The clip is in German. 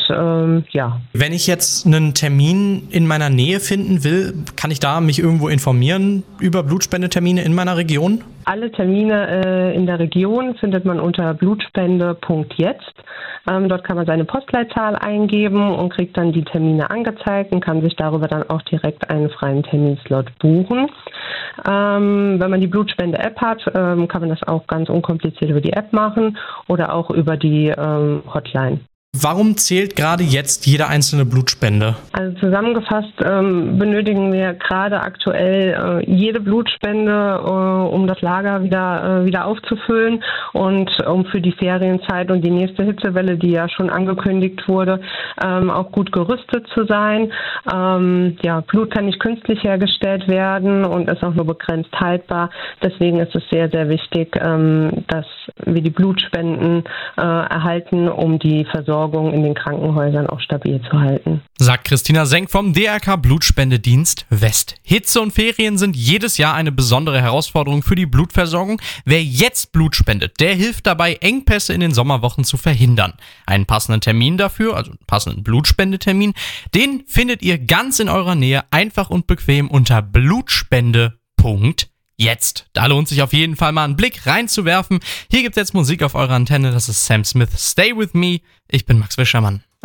ja. Wenn ich jetzt einen Termin in meiner Nähe finden will, kann ich da mich irgendwo informieren über Blutspendetermine in meiner Region? Alle Termine in der Region findet man unter blutspende.jetzt. Dort kann man seine Postleitzahl eingeben und kriegt dann die Termine angezeigt und kann sich darüber dann auch direkt einen freien Terminslot buchen. Wenn man die Blutspende-App hat, kann man das auch ganz unkompliziert über die App machen oder auch über die Hotline. Warum zählt gerade jetzt jede einzelne Blutspende? Also zusammengefasst benötigen wir gerade aktuell jede Blutspende, um das Lager wieder aufzufüllen und um für die Ferienzeit und die nächste Hitzewelle, die ja schon angekündigt wurde, auch gut gerüstet zu sein. Blut kann nicht künstlich hergestellt werden und ist auch nur begrenzt haltbar. Deswegen ist es sehr, sehr wichtig, dass wir die Blutspenden erhalten, um die Versorgung in den Krankenhäusern auch stabil zu halten. Sagt Christina Senk vom DRK Blutspendedienst West. Hitze und Ferien sind jedes Jahr eine besondere Herausforderung für die Blutversorgung. Wer jetzt Blut spendet, der hilft dabei, Engpässe in den Sommerwochen zu verhindern. Einen passenden Termin dafür, also einen passenden Blutspendetermin, den findet ihr ganz in eurer Nähe, einfach und bequem unter blutspende.jetzt. Da lohnt sich auf jeden Fall mal einen Blick reinzuwerfen. Hier gibt's jetzt Musik auf eurer Antenne, das ist Sam Smith, Stay With Me. Ich bin Max Wischermann.